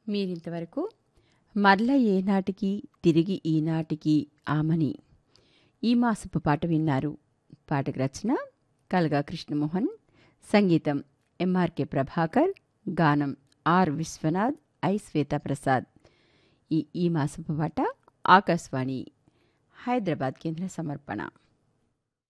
మీరింతవరకు మరల ఏనాటికి తిరిగి ఈనాటికి ఆమని ఈ మాసపు పాట విన్నారు. పాటకు రచన కల్గా కృష్ణమోహన్, సంగీతం ఎంఆర్కే ప్రభాకర్, గానం ఆర్ విశ్వనాథ్, ఐ శ్వేతాప్రసాద్. ఈ మాసపు పాట ఆకాశవాణి హైదరాబాద్ కేంద్ర సమర్పణ.